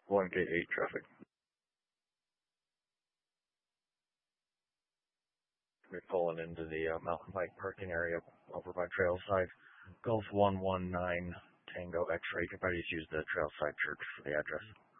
One gate 8 traffic. We're pulling into the Mountain Bike parking area over by Trailside. Golf 119 Tango X-ray. You can probably just use the Trailside Church for the address.